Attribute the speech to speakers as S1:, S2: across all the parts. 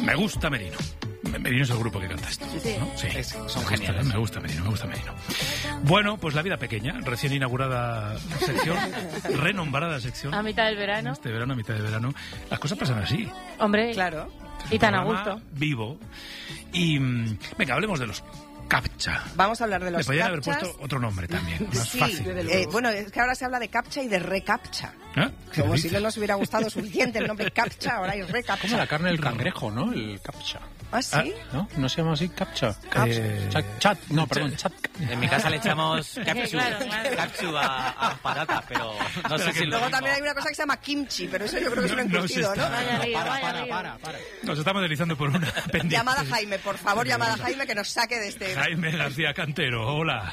S1: Me gusta Merino. Merino es el grupo que canta esto, ¿no? Sí.
S2: Son geniales.
S1: Me gusta Merino. Bueno, pues La vida pequeña, recién inaugurada sección, renombrada sección.
S3: A mitad del verano.
S1: Este verano, a mitad de verano. Las cosas pasan así.
S3: Hombre,
S4: Claro.
S3: y tan a gusto.
S1: Vivo. Y venga, hablemos de los CAPTCHA.
S4: Vamos a hablar de
S1: Le
S4: los
S1: podrían haber
S4: captchas.
S1: puesto otro nombre también, más
S4: Sí,
S1: fácil.
S4: bueno, es que ahora se habla de captcha y de recaptcha.
S1: ¿Eh?
S4: Como
S1: ¿Qué
S4: si no
S1: dices?
S4: nos hubiera gustado suficiente el nombre captcha, ahora hay
S2: Como
S4: recaptcha.
S2: la carne del cangrejo, ¿no? El captcha.
S4: ¿Ah, sí?
S2: ¿No? ¿No se llama así captcha? Chat.
S5: En mi casa le echamos capsu,
S3: Claro.
S5: capsu a patatas, pero no sé si lo
S4: Luego
S5: mismo.
S4: también hay una cosa que se llama kimchi, pero eso yo creo que es un
S1: No se
S4: encurtido,
S1: está-
S4: ¿no?
S3: Vaya lío, vaya lío.
S2: Para.
S1: Nos estamos deslizando por una pendiente.
S4: Llamada a Jaime, por favor, llamada a Jaime que nos saque de este...
S1: Jaime García Cantero, hola.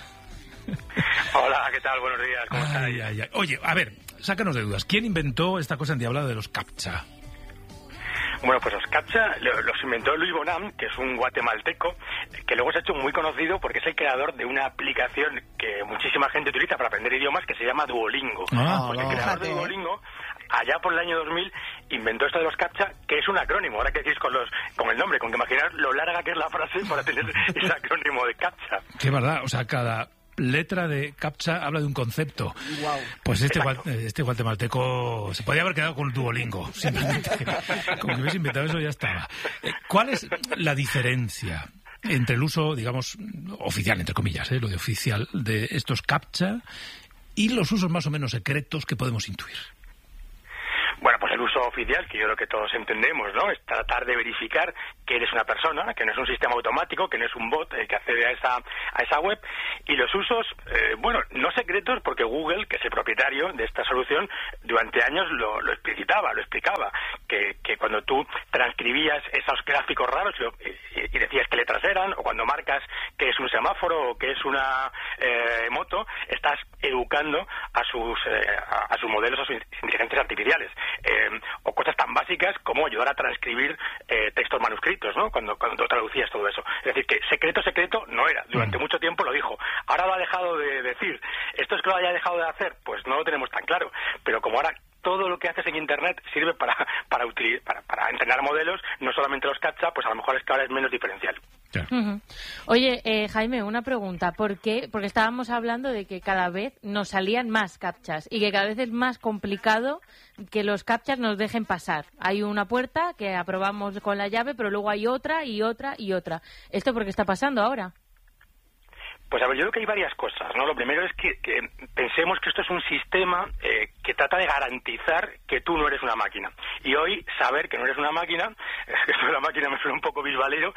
S6: Hola, ¿qué tal? Buenos días, ¿cómo estáis?
S1: Ay. Oye, a ver, sácanos de dudas. ¿Quién inventó esta cosa endiablada de los CAPTCHA?
S6: Bueno, pues los CAPTCHA los inventó Luis Bonham, que es un guatemalteco, que luego se ha hecho muy conocido porque es el creador de una aplicación que muchísima gente utiliza para aprender idiomas que se llama Duolingo. Pues el creador de Duolingo, allá por el año 2000, inventó esto de los CAPTCHA, que es un acrónimo. Ahora que decís con el nombre, con que imaginar lo larga que es la frase para tener ese acrónimo de CAPTCHA.
S1: Qué verdad, o sea, cada letra de CAPTCHA habla de un concepto.
S4: Wow.
S1: Pues este guatemalteco se podía haber quedado con el Duolingo, simplemente. Como que hubiese inventado eso ya estaba. ¿Cuál es la diferencia entre el uso, digamos, oficial, entre comillas, lo de oficial, de estos CAPTCHA y los usos más o menos secretos que podemos intuir?
S6: Bueno, pues el uso oficial, que yo creo que todos entendemos, ¿no? Es tratar de verificar que eres una persona, que no es un sistema automático, que no es un bot el que accede a esa web. Y los usos, bueno, no secretos, porque Google, que es el propietario de esta solución, durante años lo explicaba, que cuando tú transcribías esos gráficos raros y decías qué letras eran, o cuando marcas que es un semáforo o que es una moto, estás educando a sus modelos, a sus inteligencias artificiales. O cosas tan básicas como ayudar a transcribir textos manuscritos, ¿no? Cuando tú traducías todo eso. Es decir, que secreto no era. Durante mucho tiempo lo dijo. Ahora lo ha dejado de decir. ¿Esto es que lo haya dejado de hacer? Pues no lo tenemos tan claro. Pero como ahora todo lo que haces en Internet sirve para entrenar modelos, no solamente los CAPTCHA, pues a lo mejor es que ahora es menos diferencial.
S1: Claro.
S3: Ujú. Oye, Jaime, una pregunta. ¿Por qué? Porque estábamos hablando de que cada vez nos salían más CAPTCHAs y que cada vez es más complicado que los CAPTCHAs nos dejen pasar. Hay una puerta que aprobamos con la llave, pero luego hay otra y otra y otra. ¿Esto por qué está pasando ahora?
S6: Pues a ver, yo creo que hay varias cosas, ¿no? Lo primero es que pensemos que esto es un sistema que trata de garantizar que tú no eres una máquina. Y hoy, saber que no eres una máquina, esto de la máquina me suena un poco bisbalero,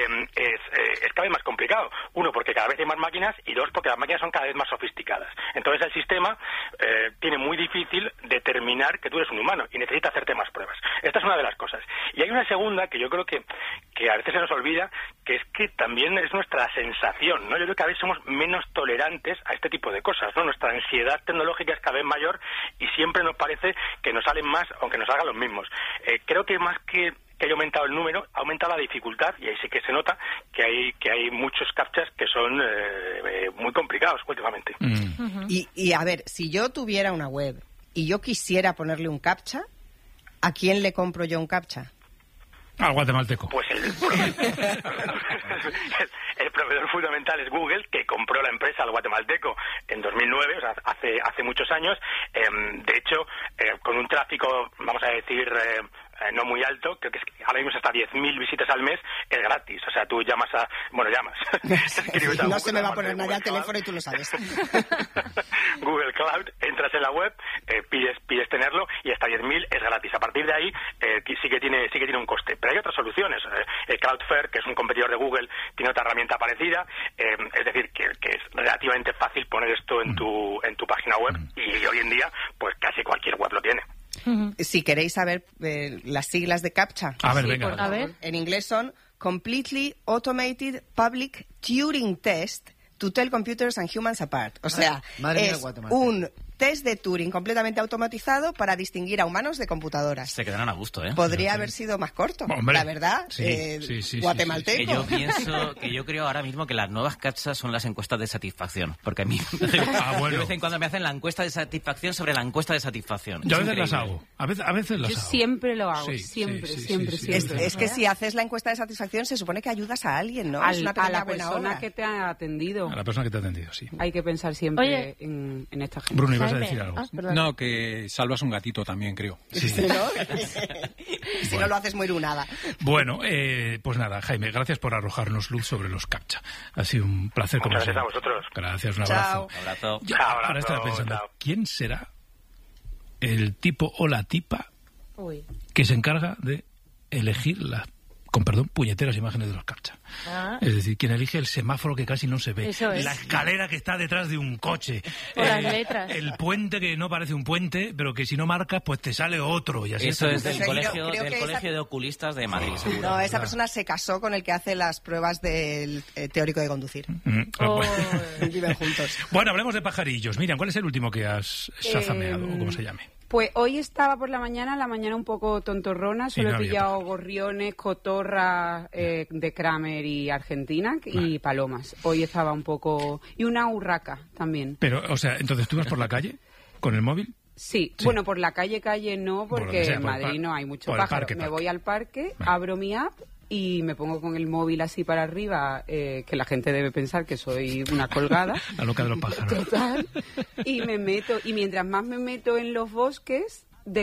S6: es cada vez más complicado. Uno, porque cada vez hay más máquinas, y dos, porque las máquinas son cada vez más sofisticadas. Entonces el sistema tiene muy difícil determinar que tú eres un humano y necesita hacerte más pruebas. Esta es una de las cosas. Y hay una segunda que yo creo que a veces se nos olvida, que es que también es nuestra sensación, ¿no? Yo creo que a veces somos menos tolerantes a este tipo de cosas, ¿no? Nuestra ansiedad tecnológica es cada vez mayor y siempre nos parece que nos salen más, aunque nos salgan los mismos. Creo que más que haya aumentado el número, ha aumentado la dificultad, y ahí sí que se nota que hay muchos CAPTCHAs que son muy complicados últimamente.
S4: Y a ver, si yo tuviera una web y yo quisiera ponerle un CAPTCHA, ¿a quién le compro yo un CAPTCHA?
S1: Al guatemalteco.
S6: Pues el proveedor fundamental es Google, que compró la empresa al guatemalteco en 2009, o sea, hace muchos años. De hecho, con un tráfico, vamos a decir, no muy alto, creo que ahora mismo es hasta 10.000 visitas al mes, es gratis. O sea, tú llamas.
S4: No se me va a poner nadie al teléfono y tú lo sabes.
S6: Google Cloud, entras en la web, pides tenerlo y hasta 10.000 es gratis. A partir de ahí sí que tiene un coste. Pero hay otras soluciones. Cloudflare, que es un competidor de Google, tiene otra herramienta parecida. Es decir, que es relativamente fácil poner esto en tu página web, y hoy en día pues casi cualquier web lo tiene.
S4: Si queréis saber las siglas de CAPTCHA,
S1: A ver,
S3: Sí,
S1: venga.
S3: a ver.
S4: en inglés son Completely Automated Public Turing Test to Tell Computers and Humans Apart. O sea,
S2: Madre mía,
S4: es
S2: guatemalteco.
S4: un test de Turing completamente automatizado para distinguir a humanos de computadoras.
S5: Se quedaron a gusto, ¿eh?
S4: Podría haber sido más corto,
S1: Hombre,
S4: la verdad.
S1: sí,
S4: Guatemalteco.
S5: Que yo creo ahora mismo que las nuevas captchas son las encuestas de satisfacción. Porque a mí
S1: bueno.
S5: de vez en cuando me hacen la encuesta de satisfacción sobre la encuesta de satisfacción.
S1: Yo a
S5: Es
S1: veces las
S5: increíble.
S1: hago. A veces las
S7: Yo
S1: hago.
S7: siempre lo hago,
S1: Sí,
S7: siempre.
S4: Es que si haces la encuesta de satisfacción se supone que ayudas a alguien, ¿no? Es una
S7: A
S4: pequeña
S7: la
S4: buena
S7: persona
S4: obra.
S7: que te ha atendido.
S1: A la persona que te ha atendido, sí.
S7: Hay que pensar siempre
S3: Oye.
S7: en esta gente.
S1: Bruno, ibas a
S3: Jaime.
S1: decir algo.
S3: Perdón.
S2: No, que salvas un gatito también, creo.
S1: Sí.
S4: ¿No? Si no lo haces muy lunada.
S1: Bueno, pues nada, Jaime, gracias por arrojarnos luz sobre los captcha. Ha sido un placer como
S6: Muchas
S1: siempre.
S6: gracias a vosotros.
S1: Gracias, un
S4: Chao.
S1: abrazo.
S5: Un abrazo.
S1: Yo
S6: Abrazo,
S1: ahora estaba pensando,
S6: chao.
S1: ¿quién será el tipo o la tipa
S3: Uy.
S1: que se encarga de elegir las, con perdón, puñeteras imágenes de los captcha?
S3: Ah.
S1: Es decir, quien elige el semáforo que casi no se ve,
S3: Eso es.
S1: la escalera que está detrás de un coche,
S3: O las letras.
S1: el puente que no parece un puente, pero que si no marcas, pues te sale otro. Y así
S5: Eso
S1: está.
S5: es del
S4: Creo
S5: colegio,
S4: que esa-
S5: colegio de oculistas de Madrid, seguro.
S4: No, esa persona se casó con el que hace las pruebas del teórico de conducir.
S3: Oh.
S4: Viven juntos.
S1: Bueno, hablemos de pajarillos. Miriam, ¿cuál es el último que has shazameado, o como se llame?
S7: Pues hoy estaba por la mañana un poco tontorrona, solo
S1: Y no
S7: he
S1: había
S7: pillado
S1: pájaro.
S7: gorriones, cotorras de Kramer y Argentina y palomas. Hoy estaba un poco... y una urraca también.
S1: Pero, o sea, entonces tú vas por la calle con el móvil.
S7: Sí,
S1: Sí.
S7: bueno, por la calle no,
S1: Por lo
S7: porque
S1: que sea,
S7: en
S1: por el
S7: Madrid
S1: par-
S7: no hay mucho
S1: por el
S7: pájaro.
S1: parque,
S7: Me
S1: parque.
S7: voy al parque,
S1: Vale.
S7: abro mi app y me pongo con el móvil así para arriba, que la gente debe pensar que soy una colgada.
S1: La loca de los pájaros.
S7: Total. Y me meto, y mientras más me meto en los bosques,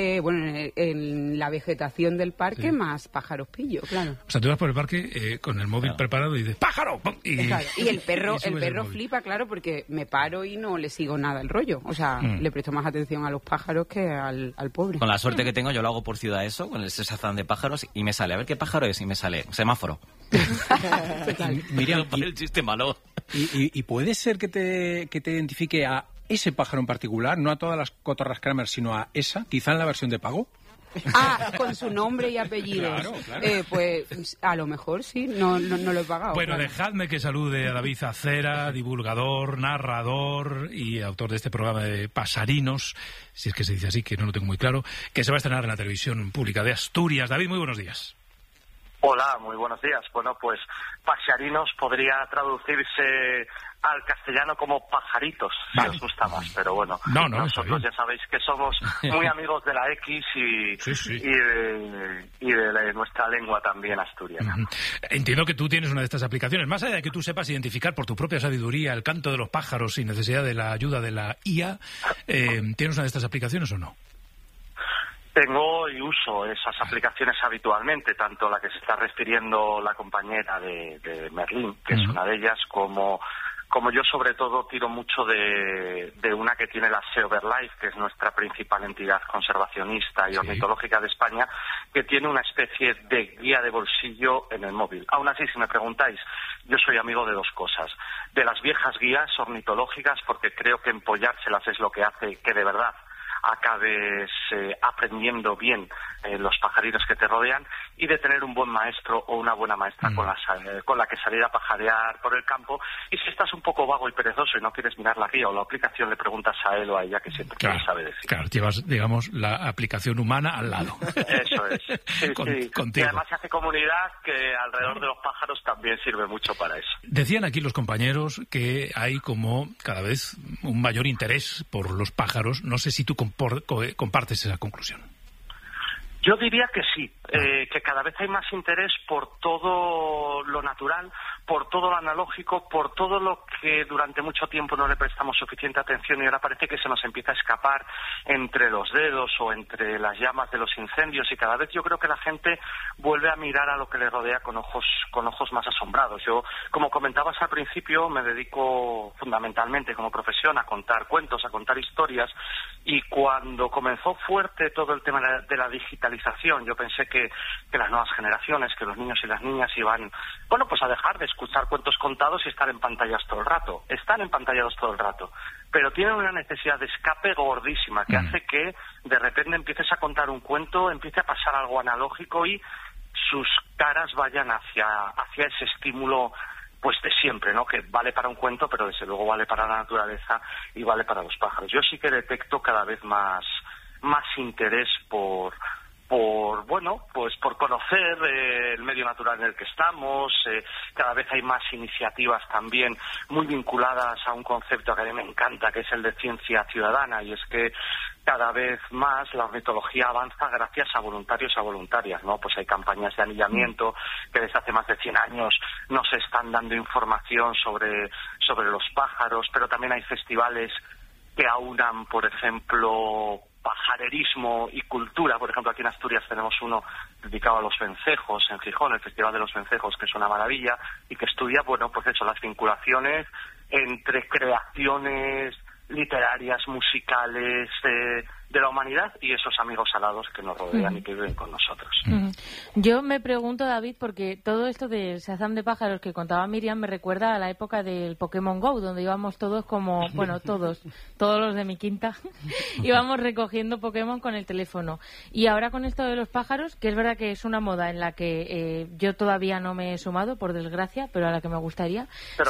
S7: en la vegetación del parque,
S1: Sí.
S7: más pájaros pillo, claro.
S1: O sea, tú vas por el parque con el móvil preparado y dices ¡pájaro! ¡Pum!
S7: Claro. Y el perro,
S1: y subes móvil.
S7: flipa, claro, porque me paro y no le sigo nada el rollo. O sea, le presto más atención a los pájaros que al pobre.
S5: Con la suerte que tengo, yo lo hago por Ciudad Eso, con el Sazán de pájaros, y me sale, a ver qué pájaro es, y me sale semáforo.
S2: Miriam,
S5: Por el chiste malo.
S2: y puede ser que te identifique a ese pájaro en particular, no a todas las cotorras Kramer, sino a esa, quizá en la versión de pago.
S7: Ah, con su nombre y apellidos.
S2: Claro, claro.
S7: Pues a lo mejor sí, no lo he pagado.
S1: Bueno,
S7: claro.
S1: dejadme que salude a David Acera, divulgador, narrador y autor de este programa de Pasarinos, si es que se dice así, que no lo tengo muy claro, que se va a estrenar en la televisión pública de Asturias. David, muy buenos días.
S6: Hola, muy buenos días. Bueno, pues Pasarinos podría traducirse al castellano como pajaritos,
S1: Vale.
S6: si os gusta más, pero bueno,
S1: No, está
S6: nosotros
S1: bien.
S6: ya sabéis que somos muy amigos de la X y,
S1: Sí, sí.
S6: y de nuestra lengua también asturiana.
S1: Ujú. Entiendo que tú tienes una de estas aplicaciones. Más allá de que tú sepas identificar por tu propia sabiduría el canto de los pájaros sin necesidad de la ayuda de la IA, ¿tienes una de estas aplicaciones o no?
S6: Tengo y uso esas aplicaciones habitualmente, tanto la que se está refiriendo la compañera de Merlín, que es una de ellas, como yo sobre todo tiro mucho de una que tiene la Sea Overlife, que es nuestra principal entidad conservacionista y
S1: Sí.
S6: ornitológica de España, que tiene una especie de guía de bolsillo en el móvil. Aún así, si me preguntáis, yo soy amigo de dos cosas. De las viejas guías ornitológicas, porque creo que empollárselas es lo que hace que de verdad acabes aprendiendo bien los pajaritos que te rodean, y de tener un buen maestro o una buena maestra con la que salir a pajarear por el campo. Y si estás un poco vago y perezoso y no quieres mirar la guía o la aplicación, le preguntas a él o a ella, que siempre te lo sabe decir.
S1: Claro, llevas, digamos, la aplicación humana al lado.
S6: Eso es. Sí, sí. Y
S1: Contigo.
S6: además se hace comunidad que alrededor de los pájaros también sirve mucho para eso.
S1: Decían aquí los compañeros que hay como cada vez un mayor interés por los pájaros. No sé si tú compartes esa conclusión.
S6: Yo diría que sí, que cada vez hay más interés por todo lo natural, por todo lo analógico, por todo lo que durante mucho tiempo no le prestamos suficiente atención y ahora parece que se nos empieza a escapar entre los dedos o entre las llamas de los incendios, y cada vez yo creo que la gente vuelve a mirar a lo que le rodea con ojos más asombrados. Yo, como comentabas al principio, me dedico fundamentalmente como profesión a contar cuentos, a contar historias, y cuando comenzó fuerte todo el tema de la digitalización, yo pensé que las nuevas generaciones, que los niños y las niñas iban, bueno, pues a dejar de escuchar cuentos contados y estar en pantallas todo el rato. Están empampallados todo el rato, pero tienen una necesidad de escape gordísima que hace que de repente empieces a contar un cuento, empiece a pasar algo analógico y sus caras vayan hacia ese estímulo
S8: pues de siempre, ¿no? Que vale para un cuento, pero desde luego vale para la naturaleza y vale para los pájaros. Yo sí que detecto cada vez más interés por conocer el medio natural en el que estamos. Cada vez hay más iniciativas también muy vinculadas a un concepto que a mí me encanta, que es el de ciencia ciudadana, y es que cada vez más la ornitología avanza gracias a voluntarios y a voluntarias, ¿no? Pues hay campañas de anillamiento que desde hace más de 100 años nos están dando información sobre los pájaros, pero también hay festivales que aunan, por ejemplo, pajarerismo y cultura. Por ejemplo, aquí en Asturias tenemos uno dedicado a los vencejos, en Gijón, el Festival de los Vencejos, que es una maravilla, y que estudia, bueno, pues eso, las vinculaciones entre creaciones literarias, musicales, de la humanidad y esos amigos alados que nos rodean y que viven con nosotros.
S3: Yo me pregunto, David, porque todo esto del Shazam de pájaros que contaba Miriam me recuerda a la época del Pokémon GO, donde íbamos todos como, bueno, todos los de mi quinta, íbamos recogiendo Pokémon con el teléfono. Y ahora con esto de los pájaros, que es verdad que es una moda en la que yo todavía no me he sumado, por desgracia, pero a la que me gustaría,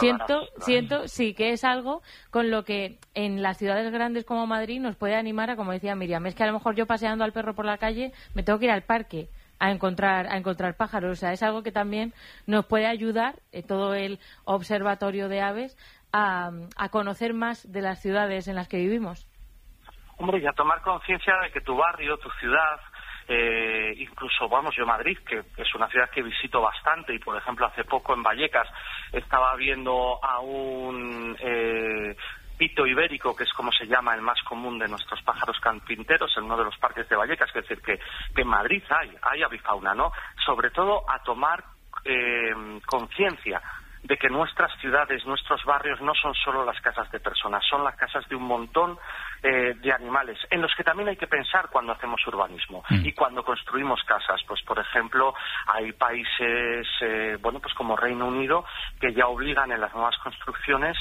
S3: siento sí que es algo con lo que en las ciudades grandes como Madrid nos puede animar a, como decía Miriam, es que a lo mejor yo paseando al perro por la calle me tengo que ir al parque a encontrar pájaros. O sea, es algo que también nos puede ayudar, todo el observatorio de aves, a conocer más de las ciudades en las que vivimos.
S8: Hombre, y a tomar conciencia de que tu barrio, tu ciudad, incluso, yo Madrid, que es una ciudad que visito bastante, y por ejemplo hace poco en Vallecas estaba viendo a un pito ibérico, que es como se llama el más común de nuestros pájaros carpinteros, en uno de los parques de Vallecas. Es decir, que en Madrid hay avifauna, ¿no? Sobre todo a tomar conciencia de que nuestras ciudades, nuestros barrios no son solo las casas de personas, son las casas de un montón de animales, en los que también hay que pensar cuando hacemos urbanismo y cuando construimos casas. Pues, por ejemplo, hay países, pues como Reino Unido, que ya obligan en las nuevas construcciones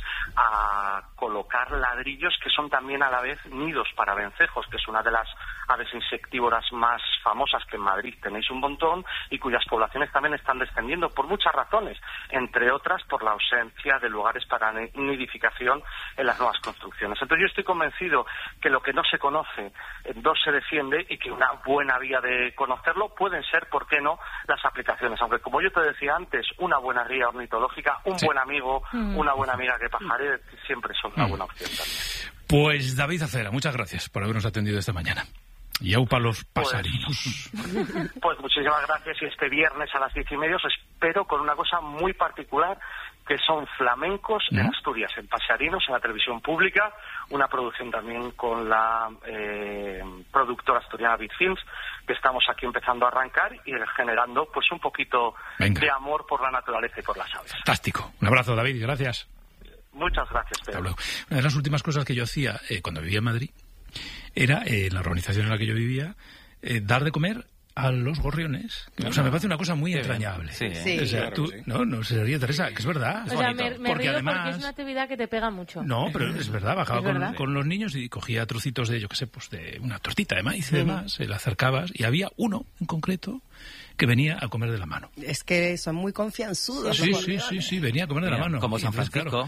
S8: a colocar ladrillos que son también a la vez nidos para vencejos, que es una de las aves insectívoras más famosas, que en Madrid tenéis un montón y cuyas poblaciones también están descendiendo por muchas razones, entre otras por la ausencia de lugares para nidificación en las nuevas construcciones. Entonces yo estoy convencido que lo que no se conoce no se defiende, y que una buena vía de conocerlo pueden ser, ¿por qué no?, las aplicaciones. Aunque, como yo te decía antes, una buena guía ornitológica, un buen amigo, una buena amiga que pajaree, siempre son una buena opción también.
S1: Pues David Acera, muchas gracias por habernos atendido esta mañana. Y aupa los pasarinos.
S8: Pues muchísimas gracias, y este viernes a las 10:30 os espero con una cosa muy particular, que son flamencos en Asturias, en Pasarinos, en la televisión pública, una producción también con la productora asturiana Bitfilms, que estamos aquí empezando a arrancar y generando pues un poquito de amor por la naturaleza y por las aves.
S1: Fantástico. Un abrazo, David, gracias.
S8: Muchas gracias, Pedro.
S1: Una de las últimas cosas que yo hacía cuando vivía en Madrid era, en la urbanización en la que yo vivía, dar de comer a los gorriones. O sea, me parece una cosa muy entrañable.
S3: Sí.
S1: O sea, tú, no se ríe, Teresa, que es verdad.
S3: O sea, me río además, porque es una actividad que te pega mucho.
S1: No, pero es verdad, bajaba con los niños y cogía trocitos de, de una tortita de maíz y demás, se la acercabas, y había uno en concreto que venía a comer de la mano.
S4: Es que son muy confianzudos.
S1: Sí, venía a comer de la mano.
S5: Como San Francisco.
S1: Claro,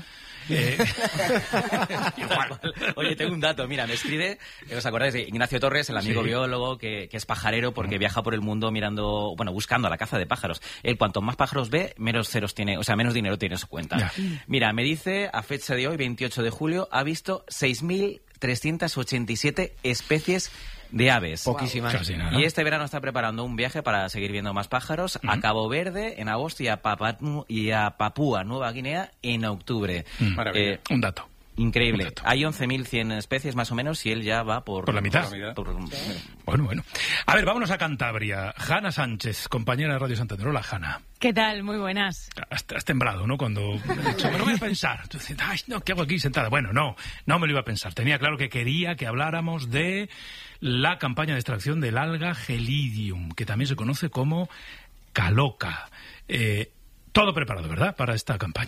S5: igual. Oye, tengo un dato, mira, me escribe, ¿os acordáis de Ignacio Torres, el amigo biólogo que es pajarero, porque viaja por el mundo buscando a la caza de pájaros? Él, cuanto más pájaros ve, menos ceros tiene, o sea, menos dinero tiene en su cuenta. Ya. Mira, me dice, a fecha de hoy, 28 de julio, ha visto 6.387 especies de aves.
S1: Poquísimas. Casi nada.
S5: Y este verano está preparando un viaje para seguir viendo más pájaros a Cabo Verde en agosto y a Papúa Nueva Guinea en octubre.
S1: Maravilla. Un dato.
S5: Increíble. Hay 11.100 especies más o menos, y él ya va por
S1: la mitad. Bueno. A ver, vámonos a Cantabria. Hanna Sánchez, compañera de Radio Santander. Hola, Hanna.
S9: ¿Qué tal? Muy buenas.
S1: Has temblado, ¿no? Cuando he dicho, me lo voy a pensar. Tú dices, ay, no, ¿qué hago aquí sentada? Bueno, no me lo iba a pensar. Tenía claro que quería que habláramos de la campaña de extracción del alga Gelidium, que también se conoce como caloca. Todo preparado, ¿verdad?, para esta campaña.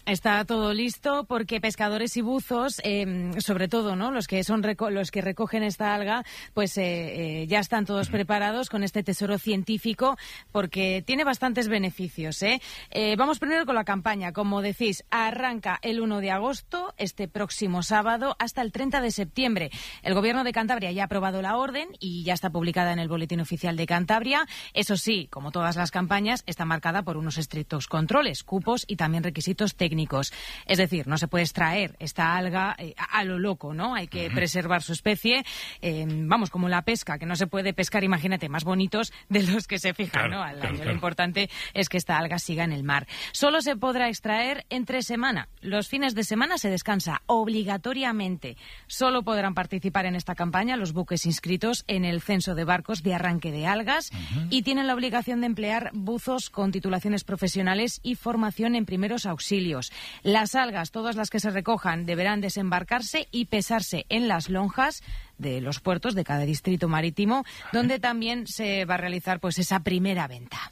S9: Está todo listo porque pescadores y buzos, sobre todo, ¿no? Los que recogen esta alga, pues ya están todos preparados con este tesoro científico porque tiene bastantes beneficios, ¿eh? Vamos primero con la campaña. Como decís, arranca el 1 de agosto, este próximo sábado, hasta el 30 de septiembre. El Gobierno de Cantabria ya ha aprobado la orden y ya está publicada en el Boletín Oficial de Cantabria. Eso sí, como todas las campañas, está marcada por unos estrictos controles, cupos y también requisitos técnicos. Es decir, no se puede extraer esta alga a lo loco, ¿no? Hay que preservar su especie. Vamos, como la pesca, que no se puede pescar, imagínate, más bonitos de los que se fijan, ¿no? Al año. Lo importante es que esta alga siga en el mar. Solo se podrá extraer entre semana. Los fines de semana se descansa obligatoriamente. Solo podrán participar en esta campaña los buques inscritos en el censo de barcos de arranque de algas y tienen la obligación de emplear buzos con titulaciones profesionales y formación en primeros auxilios. Las algas, todas las que se recojan, deberán desembarcarse y pesarse en las lonjas de los puertos de cada distrito marítimo, donde también se va a realizar pues esa primera venta.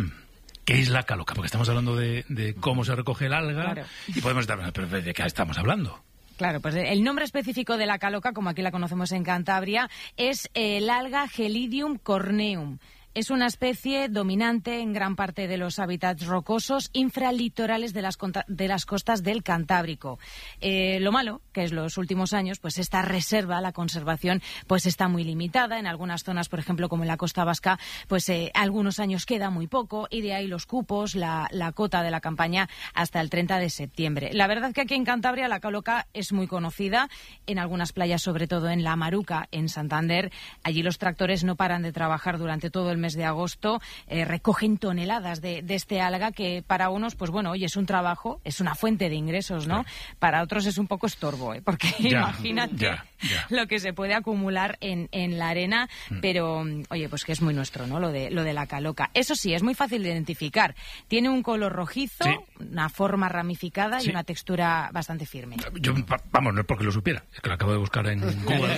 S1: ¿Qué es la caloca? Porque estamos hablando de cómo se recoge el alga y podemos estar, pero ¿de qué estamos hablando?
S9: Claro, pues el nombre específico de la caloca, como aquí la conocemos en Cantabria, es el alga Gelidium corneum. Es una especie dominante en gran parte de los hábitats rocosos infralitorales de las costas del Cantábrico. Lo malo, que es los últimos años, pues esta reserva, la conservación, pues está muy limitada. En algunas zonas, por ejemplo, como en la costa vasca, pues algunos años queda muy poco y de ahí los cupos, la cota de la campaña hasta el 30 de septiembre. La verdad que aquí en Cantabria la caloca es muy conocida. En algunas playas, sobre todo en La Maruca, en Santander, allí los tractores no paran de trabajar durante todo el mes de agosto, recogen toneladas de este alga que para unos, pues bueno, oye, es un trabajo, es una fuente de ingresos, ¿no? Para otros es un poco estorbo, porque imagínate lo que se puede acumular en la arena, pero oye, pues que es muy nuestro, ¿no? Lo de la caloca. Eso sí, es muy fácil de identificar. Tiene un color rojizo, una forma ramificada y una textura bastante firme.
S1: Yo, vamos, no es porque lo supiera, es que lo acabo de buscar en Google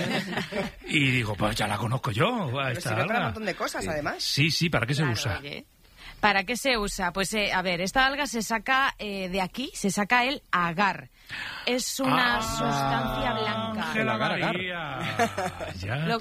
S1: y digo, pues ya la conozco yo.
S4: Pero sirve para un montón de cosas, además.
S1: Sí, ¿para qué se usa?
S9: Oye. ¿Para qué se usa? Pues, a ver, esta alga se saca de aquí, se saca el agar. Es una sustancia blanca.
S1: El agar. Ya.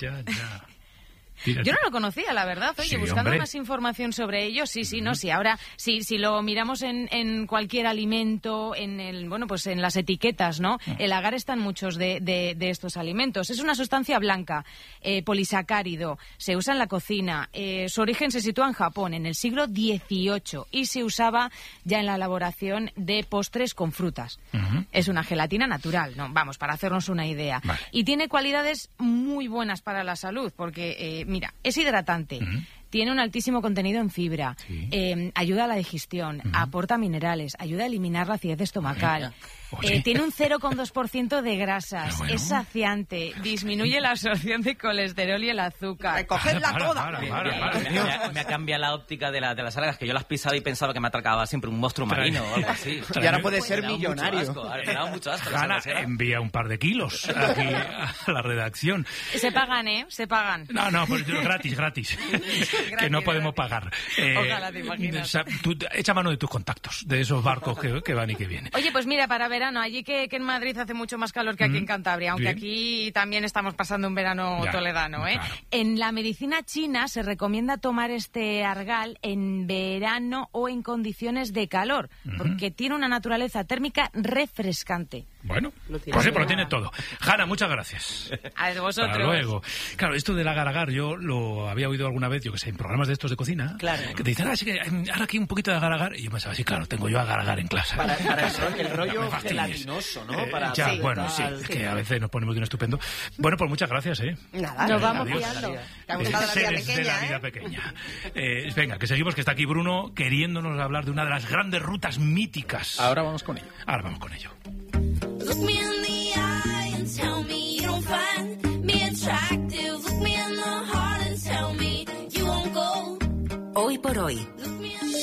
S9: Yo no lo conocía, la verdad. Oye,
S1: Sí,
S9: buscando
S1: hombre.
S9: más información sobre ello, sí, no, sí. Ahora, si lo miramos en cualquier alimento, pues en las etiquetas, ¿no? El agar está en muchos de estos alimentos. Es una sustancia blanca, polisacárido, se usa en la cocina. Su origen se sitúa en Japón, en el siglo XVIII, y se usaba ya en la elaboración de postres con frutas. Es una gelatina natural, ¿no? Vamos, para hacernos una idea.
S1: Vale.
S9: Y tiene cualidades muy buenas para la salud, porque mira, es hidratante, tiene un altísimo contenido en fibra, ayuda a la digestión, aporta minerales, ayuda a eliminar la acidez estomacal, tiene un 0,2% de grasas, es saciante, disminuye la absorción de colesterol y el azúcar.
S4: Recogedla toda.
S5: Me ha cambiado la óptica de las algas, que yo las pisaba y pensaba que me atracaba siempre un monstruo marino o algo así.
S2: Y ahora puede ser millonario.
S5: Me daba mucho asco.
S1: Hanna, envía un par de kilos aquí a la redacción.
S9: Se pagan, Se pagan.
S1: No, pues gratis. Que no podemos pagar.
S9: Ojalá, te imaginas.
S1: O sea, tú echa mano de tus contactos, de esos barcos que van y que vienen.
S9: Oye, pues mira, para verano, allí que en Madrid hace mucho más calor que aquí en Cantabria, aunque
S1: Bien.
S9: aquí también estamos pasando un verano toledano,
S1: claro.
S9: En la medicina china se recomienda tomar este argal en verano o en condiciones de calor, porque tiene una naturaleza térmica refrescante.
S1: Bueno,
S7: Lo tiene
S1: pues sí,
S7: todo.
S1: lo tiene todo. Hanna, muchas gracias.
S9: A vosotros.
S1: Hasta luego. Claro, esto del agar-agar, yo lo había oído alguna vez, yo que sé, en programas de estos de cocina, que te dicen, sí que ahora aquí un poquito de agar-agar, y yo pensaba, sí, claro, tengo yo agar-agar en clase.
S2: Para el rollo
S1: Me fastidies.
S2: gelatinoso, ¿no? Para
S1: Bueno, sí, es que a veces nos ponemos de un estupendo. Bueno, pues muchas gracias,
S4: Nada,
S9: Nos vamos
S1: Adiós.
S9: fiando.
S4: Te ha gustado la vida
S1: Seres de la vida
S4: pequeña,
S1: pequeña. Venga, que seguimos, que está aquí Bruno queriéndonos hablar de una de las grandes rutas míticas.
S2: Ahora vamos con ello.
S1: Ahora vamos con ello.
S10: Look me in the eye and tell me you don't find me attractive. Look me in the heart and tell me you won't go.
S11: Hoy por hoy.
S10: Look me in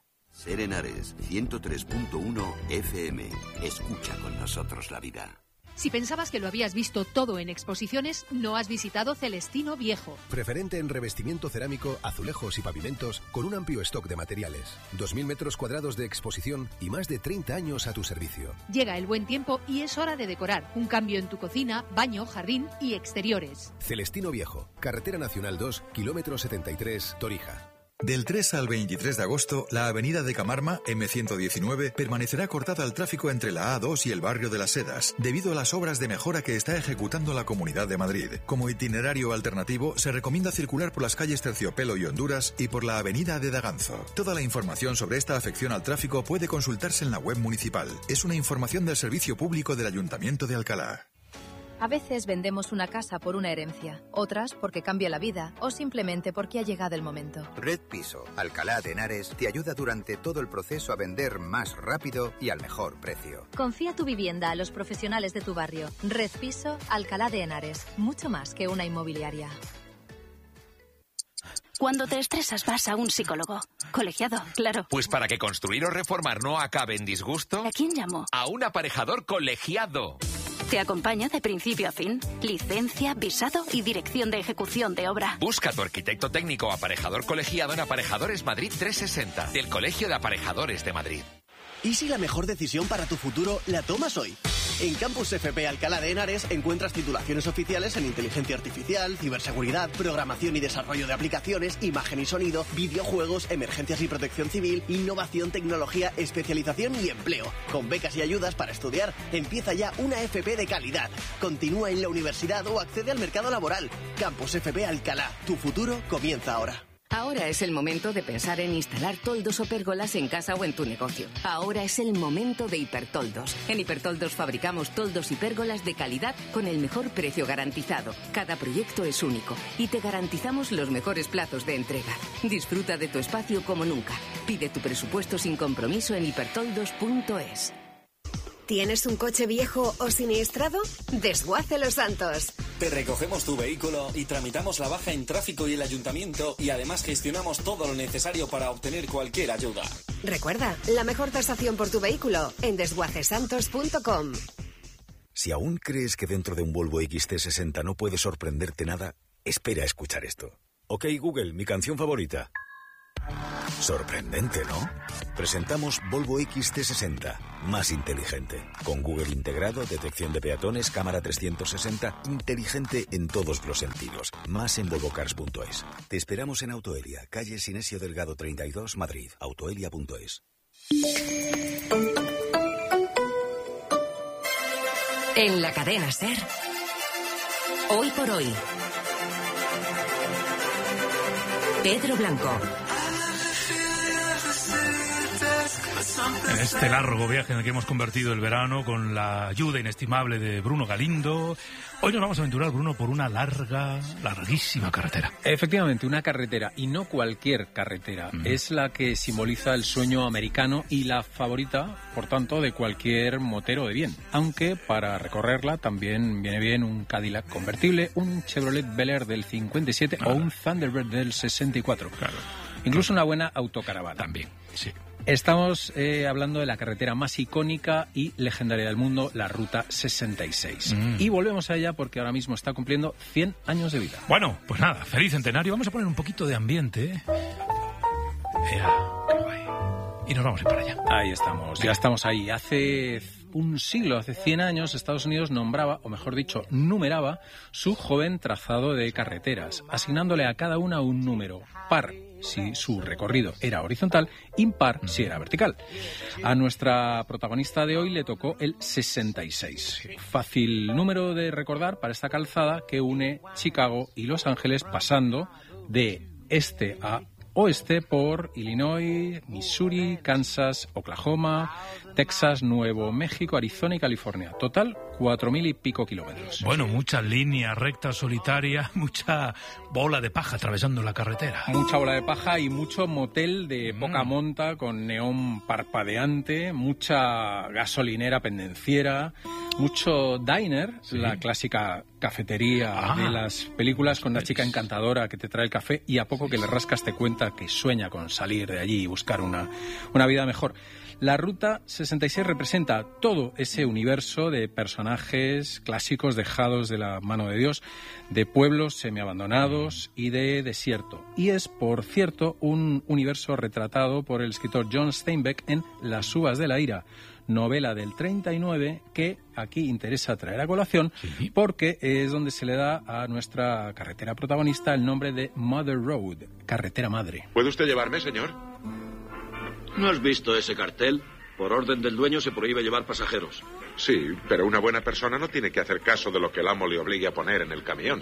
S12: Serenares 103.1 FM. Escucha con nosotros la vida.
S11: Si pensabas que lo habías visto todo en exposiciones, no has visitado Celestino Viejo.
S12: Preferente en revestimiento cerámico, azulejos y pavimentos, con un amplio stock de materiales. 2.000 metros cuadrados de exposición y más de 30 años a tu servicio.
S11: Llega el buen tiempo y es hora de decorar. Un cambio en tu cocina, baño, jardín y exteriores.
S12: Celestino Viejo, Carretera Nacional 2, kilómetro 73, Torija.
S13: Del 3 al 23 de agosto, la avenida de Camarma, M119, permanecerá cortada al tráfico entre la A2 y el barrio de Las Sedas, debido a las obras de mejora que está ejecutando la Comunidad de Madrid. Como itinerario alternativo, se recomienda circular por las calles Terciopelo y Honduras y por la avenida de Daganzo. Toda la información sobre esta afección al tráfico puede consultarse en la web municipal. Es una información del Servicio Público del Ayuntamiento de Alcalá.
S14: A veces vendemos una casa por una herencia, otras porque cambia la vida o simplemente porque ha llegado el momento.
S15: Red Piso, Alcalá de Henares, te ayuda durante todo el proceso a vender más rápido y al mejor precio.
S14: Confía tu vivienda a los profesionales de tu barrio. Red Piso, Alcalá de Henares. Mucho más que una inmobiliaria.
S16: Cuando te estresas vas a un psicólogo. Colegiado, claro.
S17: Pues para que construir o reformar no acabe en disgusto...
S16: ¿A quién llamo?
S17: A un aparejador colegiado.
S16: Te acompaña de principio a fin. Licencia, visado y dirección de ejecución de obra.
S17: Busca a tu arquitecto técnico aparejador colegiado en Aparejadores Madrid 360, del Colegio de Aparejadores de Madrid.
S18: ¿Y si la mejor decisión para tu futuro la tomas hoy? En Campus FP Alcalá de Henares encuentras titulaciones oficiales en inteligencia artificial, ciberseguridad, programación y desarrollo de aplicaciones, imagen y sonido, videojuegos, emergencias y protección civil, innovación, tecnología, especialización y empleo. Con becas y ayudas para estudiar, empieza ya una FP de calidad. Continúa en la universidad o accede al mercado laboral. Campus FP Alcalá. Tu futuro comienza ahora.
S19: Ahora es el momento de pensar en instalar toldos o pérgolas en casa o en tu negocio. Ahora es el momento de Hipertoldos. En Hipertoldos fabricamos toldos y pérgolas de calidad con el mejor precio garantizado. Cada proyecto es único y te garantizamos los mejores plazos de entrega. Disfruta de tu espacio como nunca. Pide tu presupuesto sin compromiso en hipertoldos.es.
S20: ¿Tienes un coche viejo o siniestrado? Desguace Los Santos.
S21: Te recogemos tu vehículo y tramitamos la baja en tráfico y el ayuntamiento y además gestionamos todo lo necesario para obtener cualquier ayuda.
S20: Recuerda, la mejor tasación por tu vehículo en desguacesantos.com.
S22: Si aún crees que dentro de un Volvo XT60 no puede sorprenderte nada, espera a escuchar esto. Ok, Google, mi canción favorita. Sorprendente, ¿no? Presentamos Volvo XT60, más inteligente. Con Google integrado, detección de peatones, cámara 360, inteligente en todos los sentidos. Más en volvocars.es. Te esperamos en Autoelia, calle Sinesio Delgado 32, Madrid. Autoelia.es.
S23: En la cadena SER, hoy por hoy, Pedro Blanco.
S1: En este largo viaje en el que hemos convertido el verano con la ayuda inestimable de Bruno Galindo, hoy nos vamos a aventurar, Bruno, por una larguísima carretera.
S2: Efectivamente, una carretera, y no cualquier carretera. Es la que simboliza el sueño americano y la favorita, por tanto, de cualquier motero de bien. Aunque para recorrerla también viene bien un Cadillac convertible, un Chevrolet Bel Air del 57 o un Thunderbird del 64. Claro. Incluso una buena autocaravana.
S1: También, sí.
S2: Estamos hablando de la carretera más icónica y legendaria del mundo, la Ruta 66. Y volvemos a ella porque ahora mismo está cumpliendo 100 años de vida.
S1: Bueno, pues nada, feliz centenario. Vamos a poner un poquito de ambiente, ¿eh? Qué guay. Y nos vamos a ir para allá.
S2: Ahí estamos, ya estamos ahí. Hace un siglo, hace 100 años, Estados Unidos nombraba, o mejor dicho, numeraba su joven trazado de carreteras, asignándole a cada una un número par si su recorrido era horizontal, impar si era vertical. A nuestra protagonista de hoy le tocó el 66. Fácil número de recordar para esta calzada que une Chicago y Los Ángeles, pasando de este a oeste por Illinois, Missouri, Kansas, Oklahoma, Texas, Nuevo México, Arizona y California. Total, 4.000 y pico kilómetros.
S1: Bueno, mucha línea recta solitaria, mucha bola de paja atravesando la carretera.
S2: Mucha bola de paja y mucho motel de poca monta con neón parpadeante, mucha gasolinera pendenciera, mucho diner, la clásica cafetería de las películas con la chica encantadora que te trae el café y a poco que le rascas te cuenta que sueña con salir de allí y buscar una vida mejor. La Ruta 66 representa todo ese universo de personajes clásicos dejados de la mano de Dios, de pueblos semiabandonados y de desierto. Y es, por cierto, un universo retratado por el escritor John Steinbeck en Las uvas de la ira, novela del 39 que aquí interesa traer a colación porque es donde se le da a nuestra carretera protagonista el nombre de Mother Road, carretera madre.
S3: ¿Puede usted llevarme, señor?
S6: ¿No has visto ese cartel? Por orden del dueño se prohíbe llevar pasajeros.
S3: Sí, pero una buena persona no tiene que hacer caso de lo que el amo le obligue a poner en el camión.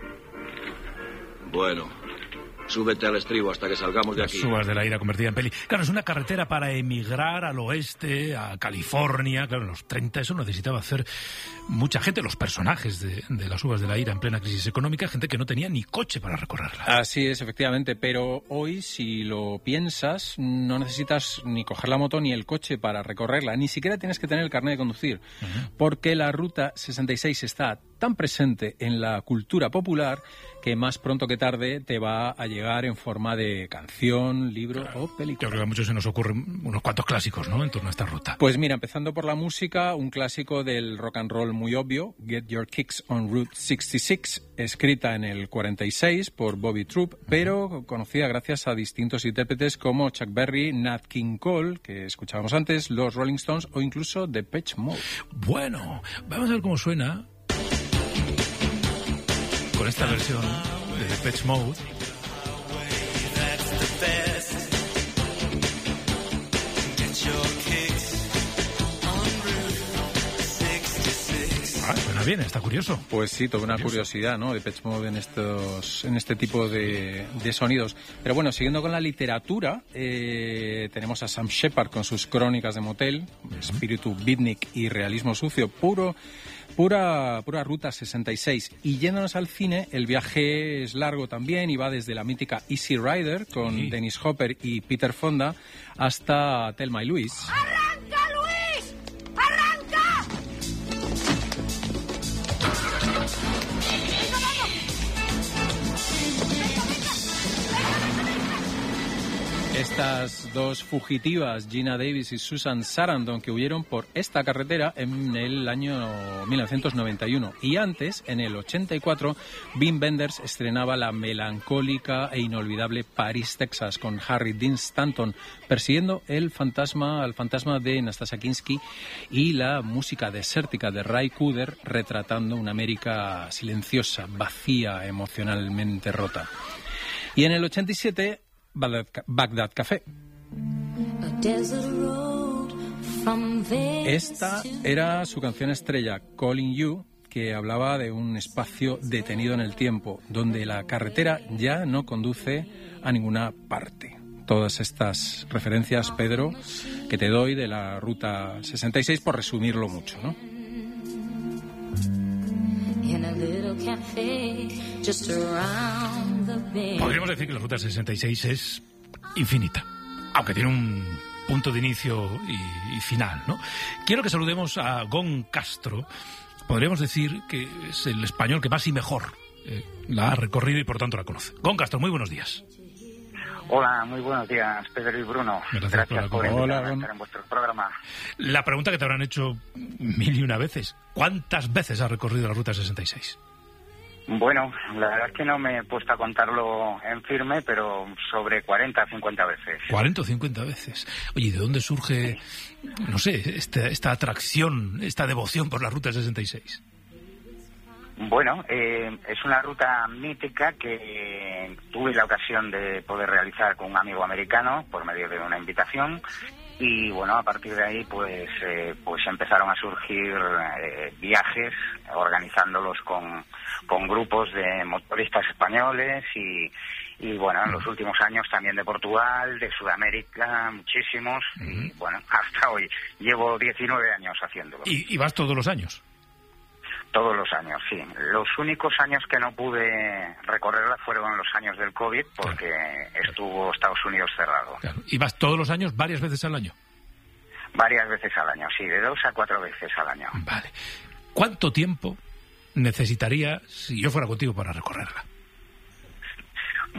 S6: Bueno, súbete al estribo hasta que salgamos de aquí.
S1: Las uvas de la ira convertida en peli. Claro, es una carretera para emigrar al oeste, a California. Claro, en los 30 eso necesitaba hacer mucha gente. Los personajes de las uvas de la ira en plena crisis económica, gente que no tenía ni coche para recorrerla.
S2: Así es, efectivamente. Pero hoy, si lo piensas, no necesitas ni coger la moto ni el coche para recorrerla. Ni siquiera tienes que tener el carnet de conducir. Porque la Ruta 66 está tan presente en la cultura popular que más pronto que tarde te va a llegar en forma de canción, libro o película.
S1: Yo creo que a muchos se nos ocurren unos cuantos clásicos, ¿no?, en torno a esta ruta.
S2: Pues mira, empezando por la música, un clásico del rock and roll muy obvio, Get Your Kicks on Route 66, escrita en el 46 por Bobby Troup, pero conocida gracias a distintos intérpretes como Chuck Berry, Nat King Cole, que escuchábamos antes, los Rolling Stones o incluso Depeche Mode.
S1: Bueno, vamos a ver cómo suena con esta versión de Depeche Mode. Suena bien, está curioso.
S2: Pues sí, toda una curiosidad, ¿no?, Depeche Mode en este tipo de sonidos. Pero bueno, siguiendo con la literatura, tenemos a Sam Shepard con sus crónicas de motel, espíritu beatnik y realismo sucio, pura Ruta 66. Y yéndonos al cine, el viaje es largo también y va desde la mítica Easy Rider con Dennis Hopper y Peter Fonda hasta Thelma y Louise.
S10: ¡Arranca, Luis! ¡Arranca!
S2: Estas dos fugitivas, Gina Davis y Susan Sarandon, que huyeron por esta carretera en el año 1991. Y antes, en el 84, Wim Wenders estrenaba la melancólica e inolvidable Paris, Texas, con Harry Dean Stanton persiguiendo al fantasma de Nastasia Kinski, y la música desértica de Ray Cooder retratando una América silenciosa, vacía, emocionalmente rota. Y en el 87... Bagdad Café. Esta era su canción estrella, Calling You, que hablaba de un espacio detenido en el tiempo, donde la carretera ya no conduce a ninguna parte. Todas estas referencias, Pedro, que te doy de la Ruta 66, por resumirlo mucho, ¿no?
S1: Podríamos decir que la Ruta 66 es infinita, aunque tiene un punto de inicio y final, ¿no? Quiero que saludemos a Gon Castro. Podríamos decir que es el español que más y mejor la ha recorrido y por tanto la conoce. Gon Castro, muy buenos días.
S8: Hola, muy buenos días, Pedro y Bruno. Gracias por invitarme a estar en vuestro programa.
S1: La pregunta que te habrán hecho 1001 veces: ¿cuántas veces has recorrido la Ruta 66?
S8: Bueno, la verdad es que no me he puesto a contarlo en firme, pero sobre 40 o 50 veces.
S1: 40 o 50 veces. Oye, ¿de dónde surge, no sé, esta atracción, esta devoción por la Ruta 66?
S8: Bueno, es una ruta mítica que tuve la ocasión de poder realizar con un amigo americano por medio de una invitación. Y bueno, a partir de ahí pues empezaron a surgir viajes, organizándolos con grupos de motoristas españoles y bueno, en los últimos años también de Portugal, de Sudamérica, muchísimos. Y bueno, hasta hoy llevo 19 años haciéndolo.
S1: ¿Y vas todos los años?
S8: Todos los años, sí. Los únicos años que no pude recorrerla fueron los años del COVID, porque estuvo Estados Unidos cerrado.
S1: Claro. ¿Y vas todos los años, varias veces al año?
S8: Varias veces al año, sí, de 2 a 4 veces al año.
S1: Vale. ¿Cuánto tiempo necesitaría si yo fuera contigo para recorrerla?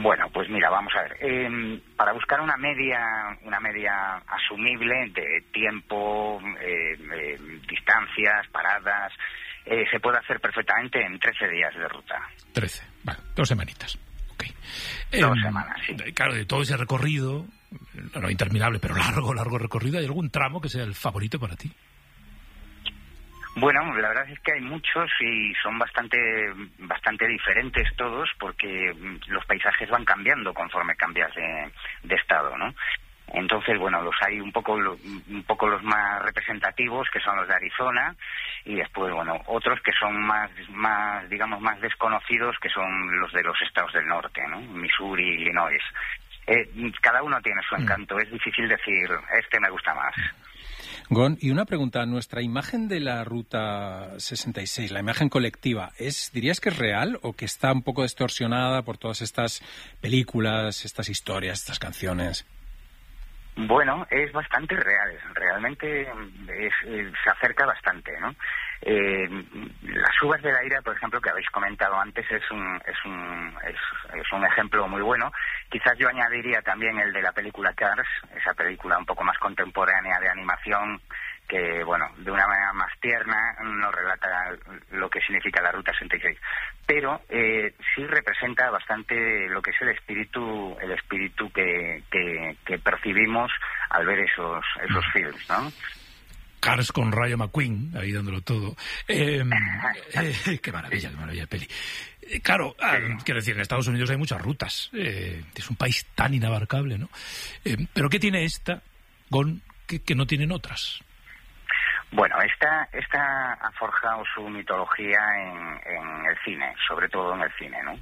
S8: Bueno, pues mira, vamos a ver. Para buscar una media asumible de tiempo, distancias, paradas, se puede hacer perfectamente en 13 días de ruta.
S1: 13, vale, 2 semanitas. Okay.
S8: 2 semanas, sí.
S1: Claro, de todo ese recorrido, no interminable, pero largo recorrido, ¿hay algún tramo que sea el favorito para ti?
S8: Bueno, la verdad es que hay muchos y son bastante diferentes todos, porque los paisajes van cambiando conforme cambias de estado, ¿no? Entonces, bueno, los hay un poco los más representativos, que son los de Arizona, y después, bueno, otros que son más desconocidos, que son los de los estados del norte, ¿no? Missouri, Illinois. Cada uno tiene su encanto, es difícil decir, este me gusta más.
S2: Gon, y una pregunta, nuestra imagen de la Ruta 66, la imagen colectiva, ¿dirías que es real o que está un poco distorsionada por todas estas películas, estas historias, estas canciones?
S8: Bueno, es bastante real, realmente se acerca bastante, ¿no? Las uvas de la ira, por ejemplo, que habéis comentado antes, es un ejemplo muy bueno. Quizás yo añadiría también el de la película Cars, esa película un poco más contemporánea de animación, que, bueno, de una manera más tierna nos relata lo que significa la Ruta 66. Pero sí representa bastante lo que es el espíritu que percibimos al ver esos films, ¿no?
S1: Cars con Rayo McQueen, ahí dándolo todo. Qué maravilla de peli. Claro, quiero decir, en Estados Unidos hay muchas rutas. Es un país tan inabarcable, ¿no? Pero ¿qué tiene esta, Gon, que no tienen otras?
S8: Bueno, esta ha forjado su mitología en el cine, sobre todo en el cine, ¿no?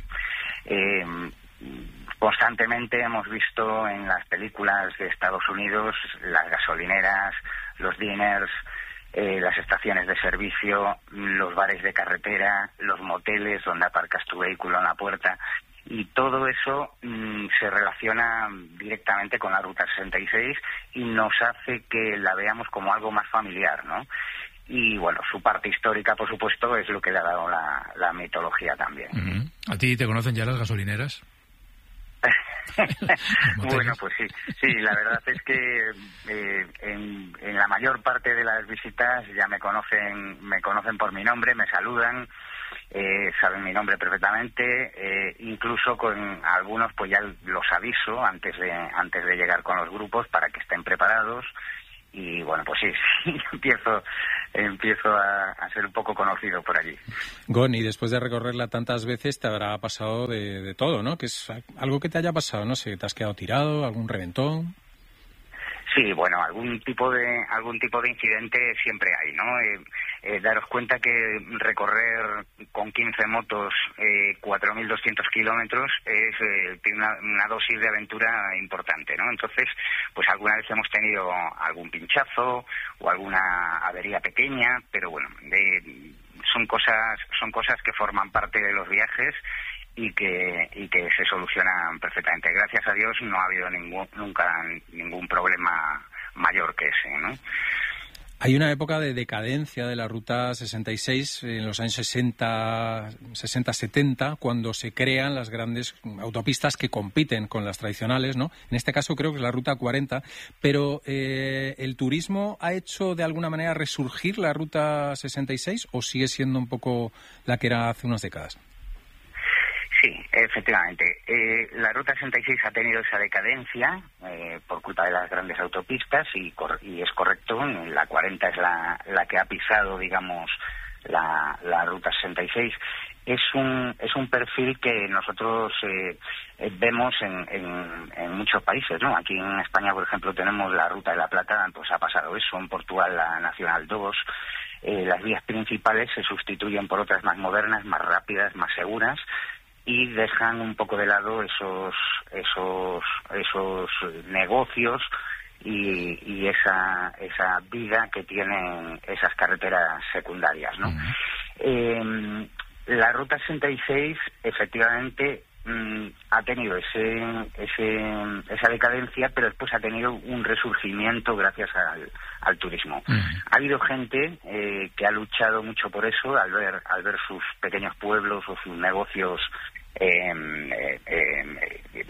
S8: Constantemente hemos visto en las películas de Estados Unidos las gasolineras, los diners, las estaciones de servicio, los bares de carretera, los moteles donde aparcas tu vehículo en la puerta, y todo eso se relaciona directamente con la Ruta 66 y nos hace que la veamos como algo más familiar, ¿no? Y bueno, su parte histórica, por supuesto, es lo que le ha dado la mitología también.
S1: ¿A ti te conocen ya las gasolineras?
S8: Bueno, pues sí, la verdad es que en la mayor parte de las visitas ya me conocen por mi nombre, me saludan, saben mi nombre perfectamente, incluso con algunos pues ya los aviso antes de llegar con los grupos para que estén preparados. Y bueno, pues sí, empiezo a ser un poco conocido por allí.
S2: Gon, y después de recorrerla tantas veces te habrá pasado de todo, ¿no? Que es algo que te haya pasado, no sé, ¿te has quedado tirado, algún reventón?
S8: Sí, bueno, algún tipo de incidente siempre hay, ¿no? Daros cuenta que recorrer con 15 motos 4.200 kilómetros tiene una dosis de aventura importante, ¿no? Entonces, pues alguna vez hemos tenido algún pinchazo o alguna avería pequeña, pero bueno, son cosas que forman parte de los viajes y que se solucionan perfectamente. Gracias a Dios no ha habido nunca ningún problema mayor que ese, ¿no?
S2: Hay una época de decadencia de la Ruta 66 en los años 60-70, cuando se crean las grandes autopistas que compiten con las tradicionales, ¿no? En este caso creo que es la Ruta 40, pero ¿el turismo ha hecho de alguna manera resurgir la Ruta 66 o sigue siendo un poco la que era hace unas décadas?
S8: Sí, efectivamente. La Ruta 66 ha tenido esa decadencia por culpa de las grandes autopistas y es correcto, la 40 es la que ha pisado, digamos, la Ruta 66. Es un perfil que nosotros vemos en muchos países, ¿no? Aquí en España, por ejemplo, tenemos la Ruta de la Plata, pues ha pasado eso, en Portugal la Nacional 2. Las vías principales se sustituyen por otras más modernas, más rápidas, más seguras, y dejan un poco de lado esos negocios y esa vida que tienen esas carreteras secundarias, ¿no? La Ruta 66 efectivamente ha tenido esa decadencia, pero después ha tenido un resurgimiento gracias al turismo. Ha habido gente que ha luchado mucho por eso, al ver sus pequeños pueblos o sus negocios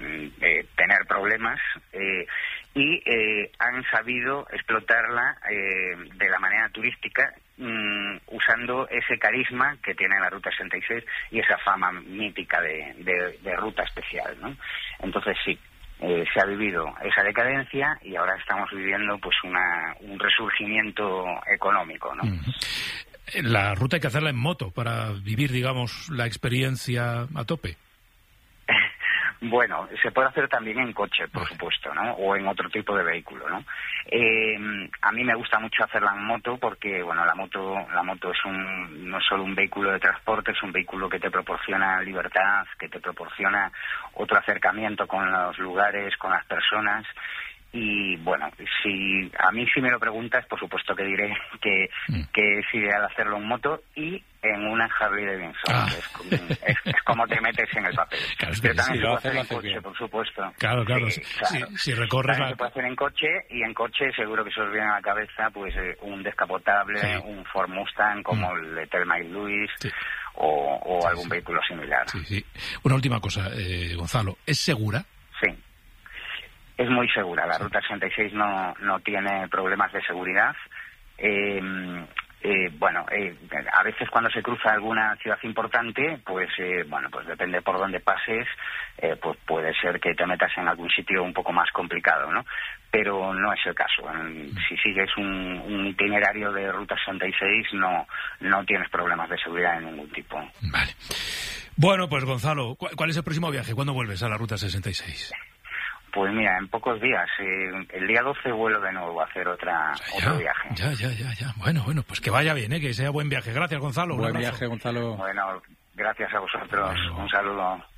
S8: problemas y han sabido explotarla de la manera turística, usando ese carisma que tiene la Ruta 66 y esa fama mítica de ruta especial, ¿no? Entonces sí, se ha vivido esa decadencia y ahora estamos viviendo pues un resurgimiento económico, ¿no?
S1: La ruta hay que hacerla en moto para vivir, digamos, la experiencia a tope.
S8: Bueno, se puede hacer también en coche, por supuesto, ¿no? O en otro tipo de vehículo, ¿no? A mí me gusta mucho hacerla en moto porque, bueno, la moto no es solo un vehículo de transporte, es un vehículo que te proporciona libertad, que te proporciona otro acercamiento con los lugares, con las personas. Y bueno, si me lo preguntas, por supuesto que diré que es ideal hacerlo en moto y en una Harley Davidson. Es como te metes en el papel.
S1: Claro,
S8: pero también se puede
S1: hacer
S8: en coche, por supuesto.
S1: Claro. Si recorres
S8: se puede hacer en coche, y en coche seguro que se os viene a la cabeza pues un descapotable, un Ford Mustang como el de Thelma y Louise, o algún vehículo similar.
S1: Una última cosa, Gonzalo, ¿es segura?
S8: Sí. Es muy segura. La Ruta 66 no tiene problemas de seguridad. A veces cuando se cruza alguna ciudad importante, pues depende por dónde pases, pues puede ser que te metas en algún sitio un poco más complicado, ¿no? Pero no es el caso. Si sigues un itinerario de Ruta 66, no tienes problemas de seguridad de ningún tipo.
S1: Vale. Bueno, pues Gonzalo, ¿cuál es el próximo viaje? ¿Cuándo vuelves a la Ruta 66?
S8: Pues mira, en pocos días. El día 12 vuelo de nuevo a hacer otro viaje.
S1: Ya. Bueno, pues que vaya bien, que sea buen viaje. Gracias, Gonzalo.
S2: Buen viaje, Gonzalo.
S8: Bueno, gracias a vosotros. Un saludo.